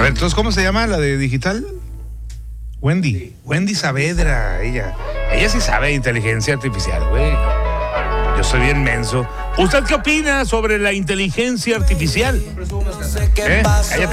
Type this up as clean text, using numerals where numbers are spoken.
ver, entonces, ¿cómo se llama la de digital? Wendy Saavedra, ella sí sabe de inteligencia artificial, güey. Yo soy bien menso. ¿Usted qué opina sobre la inteligencia artificial? Cállate.